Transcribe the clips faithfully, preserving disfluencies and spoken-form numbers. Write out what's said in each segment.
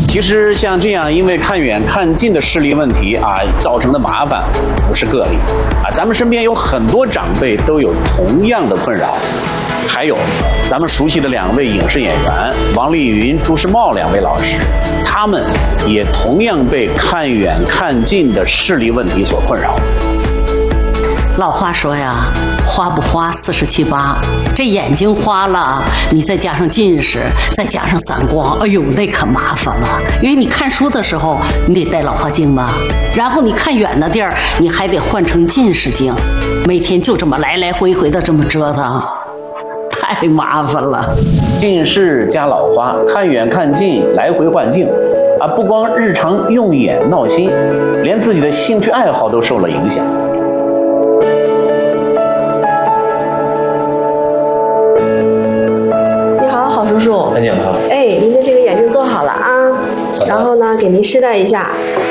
其实像这样因为看远看近的视力问题啊造成的麻烦不是个例啊，咱们身边有很多长辈都有同样的困扰。还有咱们熟悉的两位影视演员王丽云、朱时茂两位老师，他们也同样被看远看近的视力问题所困扰。 老话说呀，花不花四十七八，这眼睛花了，你再加上近视，再加上散光，哎呦，那可麻烦了。因为你看书的时候，你得戴老花镜吧，然后你看远的地儿，你还得换成近视镜，每天就这么来来回回的这么折腾，太麻烦了。 近视加老花，看远看近，来回换镜啊，不光日常用眼闹心，连自己的兴趣爱好都受了影响。 叔叔， 很简单。 哎，您的这个眼镜做好了啊，然后呢，给您试戴一下。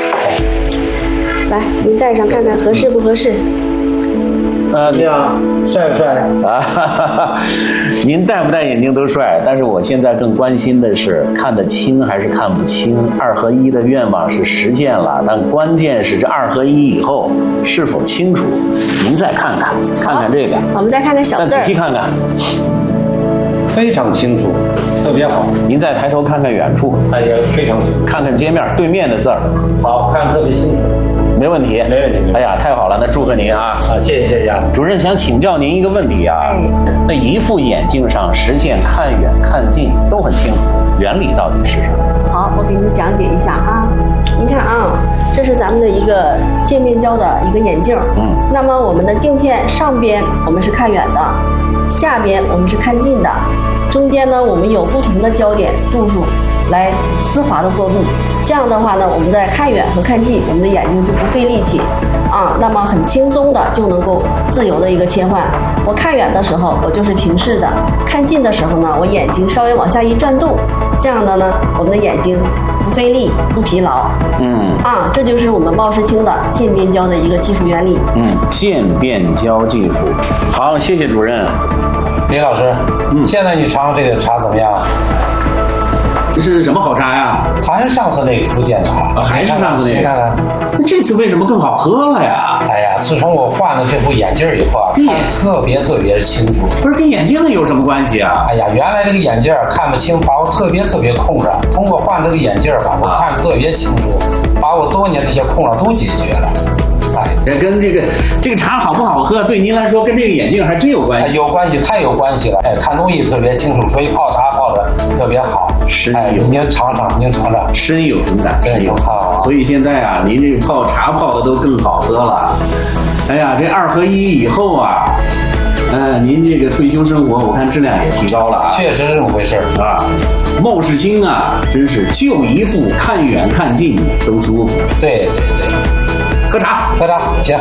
来，您戴上看看合适不合适。 啊，这样帅不帅啊？哈哈哈，您戴不戴眼镜都帅，但是我现在更关心的是看得清还是看不清。二合一的愿望是实现了，但关键是这二合一以后是否清楚。您再看看，看看这个。 我们再看看小字儿。 再仔细看看。 非常清楚，特别好。 您再抬头看看远处， 哎呀，非常清楚。 看看街面对面的字儿， 好看，特别清楚。 没问题， 没问题。 哎呀，太好了，那祝贺您啊！ 啊，谢谢谢谢。 主任想请教您一个问题啊，那一副眼镜上实现看远看近都很清楚，原理到底是什么？ 好，我给您讲解一下啊。您看啊，这是咱们的一个渐变焦的一个眼镜。嗯。那么我们的镜片上边我们是看远的，下边我们是看近的，中间呢我们有不同的焦点度数来丝滑的过渡。这样的话呢，我们在看远和看近，我们的眼睛就不费力气啊，那么很轻松的就能够自由的一个切换。我看远的时候，我就是平视的；看近的时候呢，我眼睛稍微往下一转动，这样的呢，我们的眼睛不费力、不疲劳。嗯，啊，这就是我们茂世清的渐变焦的一个技术原理。 嗯，渐变焦技术。好，谢谢主任。 李老师，嗯，现在你尝尝这个茶怎么样？ 这是什么好茶呀？ 还是上次那个福建茶， 啊、还是上次那个。 你看看， 那这次为什么更好喝了呀？ 哎呀，自从我换了这副眼镜以后啊，看特别特别的清楚。 不是跟眼镜有什么关系啊？ 哎呀，原来这个眼镜看不清，把我特别特别空着。通过换这个眼镜吧，我看特别清楚，把我多年这些空了都解决了。 哎，这跟这个这个茶好不好喝，对您来说跟这个眼镜还真有关系。 有关系，太有关系了。哎，看东西特别清楚，所以泡茶泡的特别好。 深有，哎、您尝尝，您尝尝， 深有同感， 深有好。 所以现在啊，您这个泡茶泡的都更好喝了。哎呀，这二合一以后啊，呃，您这个退休生活，我看质量也提高了啊。 确实是这么回事啊。茂世清啊，真是就一副看远看近都舒服。 对对对。 喝茶， 喝茶，请。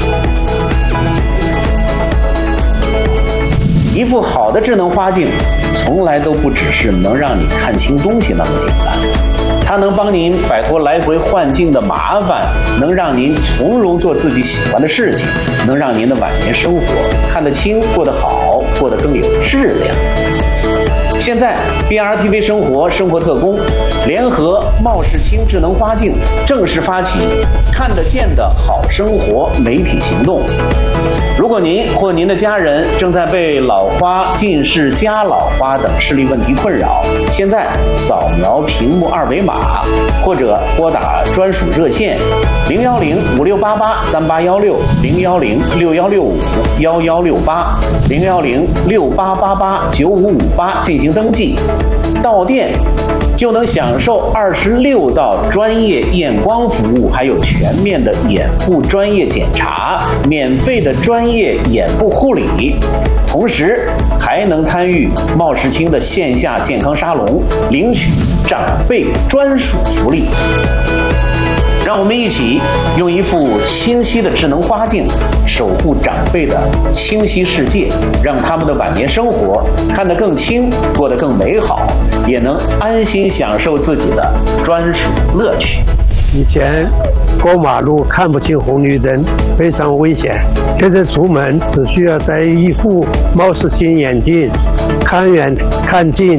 一副好的智能花镜，从来都不只是能让你看清东西那么简单，它能帮您摆脱来回换镜的麻烦，能让您从容做自己喜欢的事情，能让您的晚年生活看得清、过得好、过得更有质量。现在 B R T V 生活生活特工联合茂世清智能花镜正式发起看得见的好生活媒体行动。如果您或您的家人正在被老花、近视加老花等视力问题困扰，现在扫描屏幕二维码，或者拨打专属热线零幺零五六八八三八幺六零幺零六幺六五幺幺六八零幺零六八八八九五五八进行登记，到店就能享受二十六道专业验光服务，还有全面的眼部专业检查，免费的专业眼部护理，同时还能参与茂世清的线下健康沙龙，领取长辈专属福利。让我们一起用一副清晰的智能花镜守护长辈的清晰世界，让他们的晚年生活看得更清，过得更美好，也能安心享受自己的专属乐趣。 以前过马路看不清红绿灯，非常危险。现在出门只需要戴一副茂世清眼镜，看远看近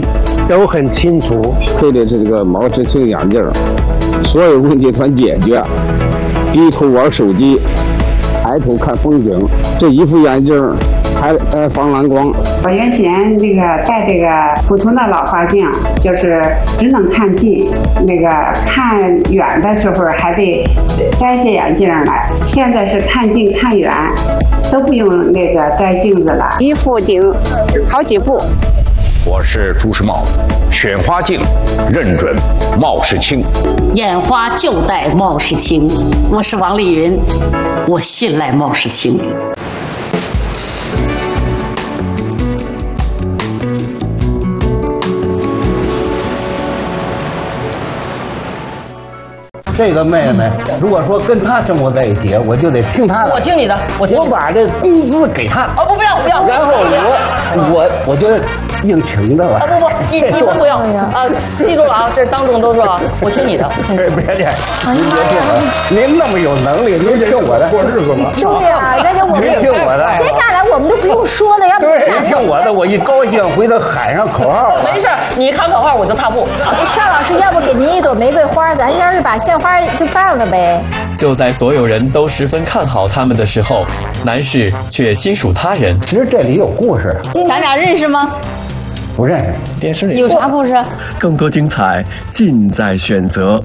都很清楚。 配的是这个毛氏清眼镜，所有问题全解决。低头玩手机，抬头看风景，这一副眼镜还呃防蓝光。 我原先这个戴这个普通的老花镜，就是只能看近，那个看远的时候还得摘下眼镜来。现在是看近看远都不用那个摘镜子了，一副顶好几副。 我是朱时茂，选花镜认准茂世清， 眼花就戴茂世清。我是王丽云，我信赖茂世清。 这个妹妹，如果说跟她生活在一起，我就得听她的。 我听你的，我听。 我把这工资给她。 啊不不要不要。 然后我我我就应情的了。 啊不不，你你们不要啊！记住了啊，这是当众都说啊，我听你的。 别别，您别听我，您那么有能力，您听我的，过日子嘛。 对呀，那就我们您听我的。 接下来我们都不用说了，要不对，听我的，我一高兴回头喊上口号。 没事，你一喊口号我就踏步。 邵老师，要不给您一朵玫瑰花，咱要是把献花就办了呗。 就在所有人都十分看好他们的时候，男士却心属他人。 其实这里有故事， 咱俩认识吗？ 不认识。 电视里有啥故事？ 更多精彩尽在选择。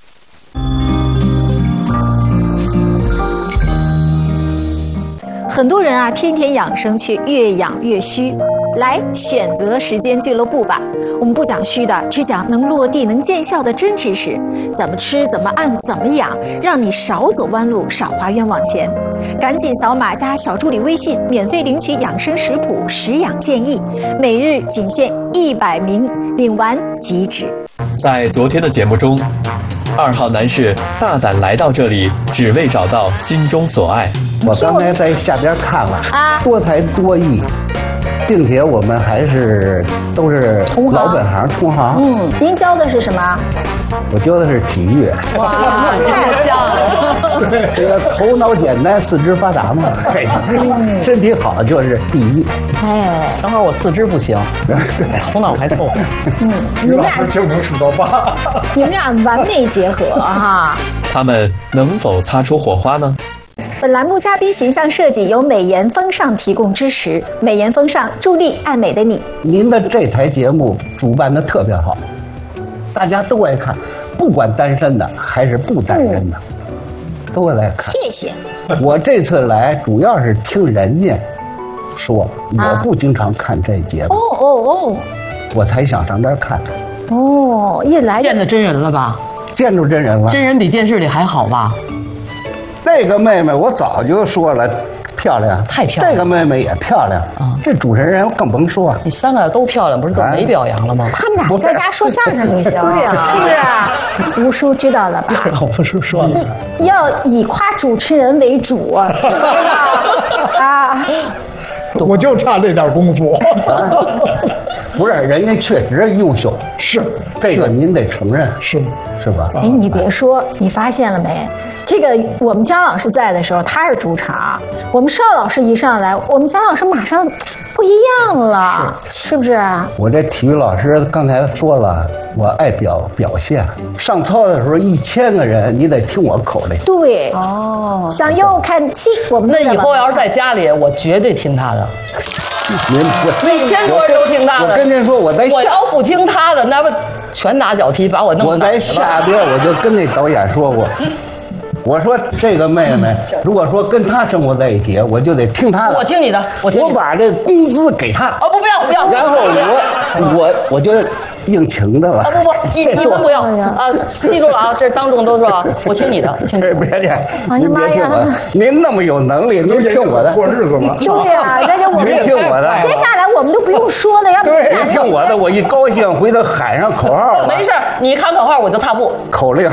很多人啊，天天养生却越养越虚。来选择时间俱乐部吧，我们不讲虚的，只讲能落地能见效的真知识。怎么吃，怎么按，怎么养，让你少走弯路，少花冤枉钱。赶紧扫码加小助理微信，免费领取养生食谱、食养建议，每日仅限一百名，领完即止。 在昨天的节目中，二号男士大胆来到这里，只为找到心中所爱。 我刚才在下边看了啊，多才多艺。并且我们还是都是老本行同行。 嗯，您教的是什么？ 我教的是体育。 哇，太像了！ 这个头脑简单，四肢发达嘛，身体好就是第一。 哎，正好我四肢不行，对，头脑还凑合。 嗯，你们俩就能数到八。 你们俩完美结合哈。 他们能否擦出火花呢？ 本栏目嘉宾形象设计由美颜风尚提供支持，美颜风尚助力爱美的你。 您的这台节目主办的特别好，大家都爱看，不管单身的还是不单身的，嗯、都来看。 谢谢。 我这次来主要是听人家说，我不经常看这节目。 哦哦哦， 我才想上这儿看。 哦，一来见着真人了吧？ 见着真人了。 真人比电视里还好吧？ 这个妹妹我早就说了，漂亮， 太漂亮。 这个妹妹也漂亮啊，这主持人更甭说。 你三个都漂亮，不是都没表扬了吗？ 他们俩在家说相声就行，对呀，是不是啊？吴叔知道了吧？ 让吴叔说了， 要以夸主持人为主，知道啊？ 我就差这点功夫。 不是，人家确实优秀， 是这个您得承认， 是是吧？ 哎，你别说，你发现了没？这个我们姜老师在的时候，他是主场；我们邵老师一上来，我们姜老师马上不一样了，是, 是不是啊？ 我这体育老师刚才说了，我爱表表现。上操的时候，一千个人，你得听我口令。 对，哦，向右看齐，我们那以后要是在家里，我绝对听他的。 您不， 一千多人都听他的。 我跟您说，我在我要不听他的，那不拳打脚踢把我弄倒了。 我在下边我就跟那导演说过。我说这个妹妹，如果说跟她生活在一起，我就得听她的。 我听你的，我听你的。 我把这工资给她。 啊不不要不要。 然后我我我就应情的了。 啊不不，你你们不要啊！记住了啊，这是当众都说啊，我听你的，听你的。 别介， 哎呀妈呀！ 您那么有能力，您听我的， 过日子嘛。 对呀，那就我们听我的。 接下来我们都不用说了，要不对，听我的，我一高兴回头喊上口号了。 没事，你一喊口号我就踏步。 口令。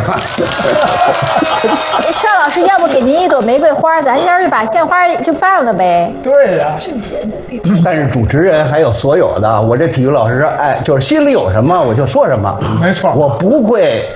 邵老师，要不给您一朵玫瑰花，咱要是把献花就办了呗。 对呀。 但是主持人还有所有的，我这体育老师，哎，就是心里有什么我就说什么。 没错， 我不会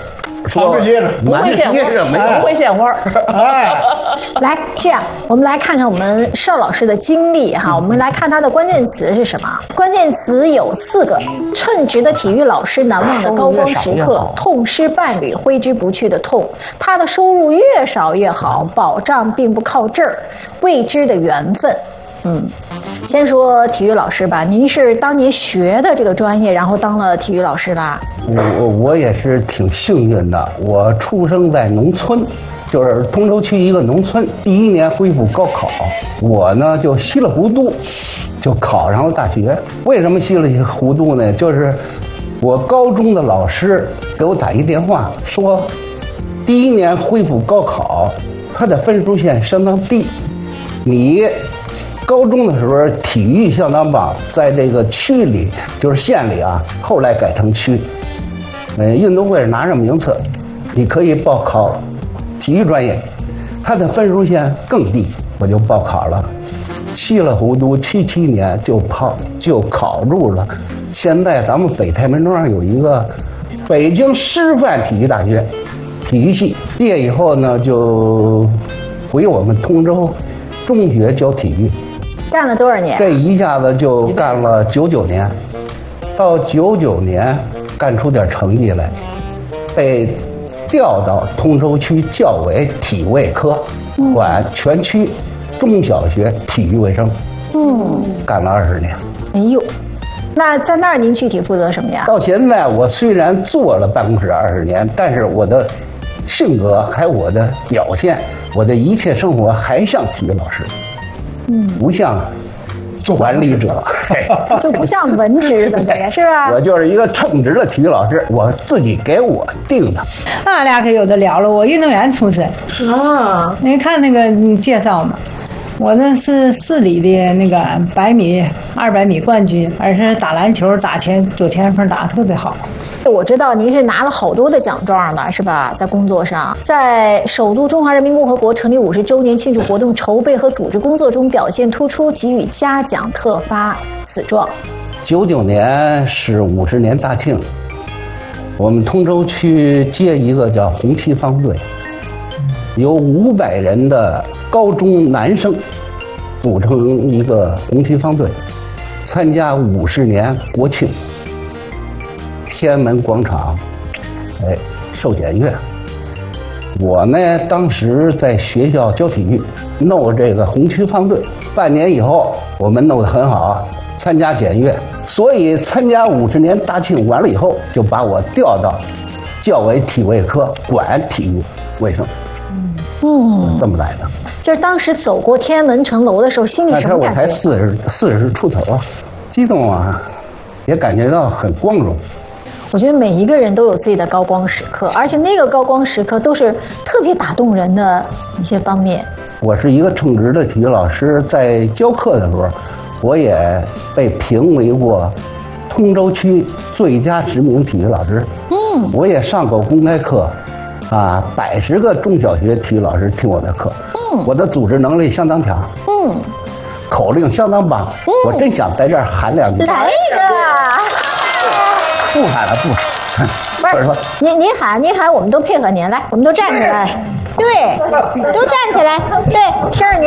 藏着掖着， 不会献花，不会献花。 哎， 来，这样我们来看看我们邵老师的经历哈，我们来看他的关键词是什么？关键词有四个：称职的体育老师，难忘的高光时刻，痛失伴侣，挥之不去的痛。他的收入越少越好，保障并不靠这儿，未知的缘分。嗯，先说体育老师吧，您是当年学的这个专业，然后当了体育老师啦。 我我也是挺幸运的，我出生在农村，就是通州区一个农村。第一年恢复高考，我呢就稀里糊涂就考上了大学。为什么稀里糊涂呢？就是我高中的老师给我打一电话说，第一年恢复高考，他的分数线相当低，你高中的时候体育相当棒，在这个区里就是县里啊，后来改成区，呃，运动会拿上名次，你可以报考体育专业。他的分数线更低，我就报考了，稀里糊涂七七年就考就考入了。现在咱们北太平庄有一个北京师范体育大学体育系，毕业以后呢就回我们通州中学教体育。 干了多少年？ 这一下子就干了九九年，到九九年干出点成绩来，被调到通州区教委体卫科，管全区中小学体育卫生。嗯，干了二十年。 哎呦，那在那儿您具体负责什么呀？ 到现在我虽然做了办公室二十年，但是我的性格还有我的表现，我的一切生活还像体育老师。嗯，不像管理者， 就不像文职的这个是吧？ 我就是一个称职的体育老师，我自己给我定的。 俺俩可有的聊了，我运动员出身啊，您看那个介绍嘛，我那是市里的那个百米、二百米冠军，而且打篮球、打前左前锋打得特别好。 我知道您是拿了好多的奖状了，是吧？在工作上，在首都中华人民共和国成立五十周年庆祝活动筹备和组织工作中表现突出，给予嘉奖特发此状。 九九年是五十年大庆，我们通州区接一个叫红旗方队，有五百人的高中男生组成一个红旗方队，参加五十年国庆。天安门广场，哎，受检阅。我呢，当时在学校教体育，弄这个红旗方队。半年以后，我们弄得很好，参加检阅，所以参加五十年大庆完了以后，就把我调到教委体卫科管体育卫生。嗯，这么来的。 就是当时走过天安门城楼的时候，心里什么感觉？ 那时候我才四十四十出头啊，激动啊，也感觉到很光荣。 我觉得每一个人都有自己的高光时刻，而且那个高光时刻都是特别打动人的一些方面。 我是一个称职的体育老师，在教课的时候，我也被评为过通州区最佳十名体育老师。嗯，我也上过公开课，啊，百十个中小学体育老师听我的课。嗯，我的组织能力相当强。嗯，口令相当棒。嗯，我真想在这儿喊两句。 来一个。 不喊了，不喊。 不是说您您喊您喊，我们都配合您来，我们都站起来，对，都站起来，对，听着您。